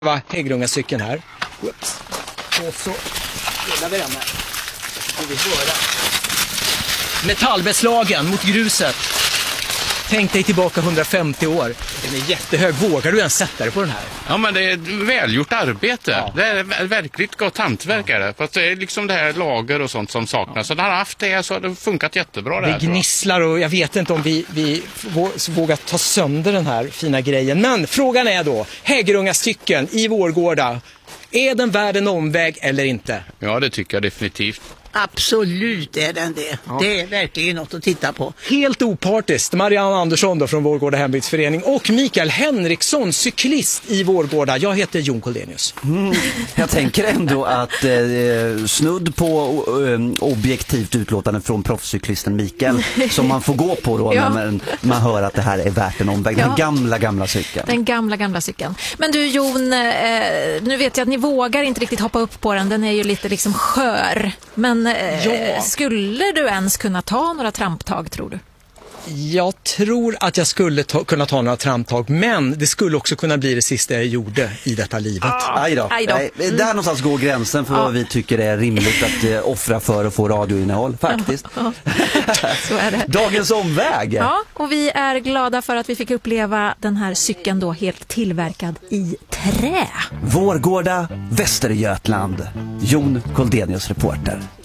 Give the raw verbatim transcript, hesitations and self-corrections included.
Va, Hägglunga-cykeln här. Oops. Och så rullar vi den här. Och vi höra metallbeslagen mot gruset. Tänk dig tillbaka hundrafemtio år. Den är jättehög. Vågar du ens sätta dig på den här? Ja, men det är ett välgjort arbete. Ja. Det är verkligt gott hantverk. Ja. Fast det är liksom det här lager och sånt som saknas. Ja. Så när han har haft det så har det funkat jättebra. Det, det här, gnisslar och jag vet inte om vi, vi vågar ta sönder den här fina grejen. Men frågan är då, Hägglunga-cykeln i Vårgårda. Är den värd en omväg eller inte? Ja, det tycker jag definitivt. Absolut är den det. Ja. Det är verkligen något att titta på. Helt opartiskt, Marianne Andersson då från Vårgårda hembygdsförening och Mikael Henriksson, cyklist i Vårgårda. Jag heter Jon Koldenius. Mm, jag tänker ändå att eh, snudd på eh, objektivt utlåtande från proffscyklisten Mikael som man får gå på då ja. när man, man hör att det här är värt en omväg. Ja. Den gamla, gamla cykeln. Den gamla, gamla cykeln. Men du Jon, eh, nu vet jag att ni vågar inte riktigt hoppa upp på den. Den är ju lite liksom skör. Men Ja. skulle du ens kunna ta några tramptag, tror du? Jag tror att jag skulle ta, kunna ta några tramptag, men det skulle också kunna bli det sista jag gjorde i detta livet. Ah, aj då. Aj då. Mm. Där någonstans går gränsen för ja. vad vi tycker är rimligt att eh, offra för att få radioinnehåll, faktiskt. Ja, ja. Så är det. Dagens omväg. Ja, och vi är glada för att vi fick uppleva den här cykeln då helt tillverkad i trä. Vårgårda, Västergötland. Jon Koldenius, reporter.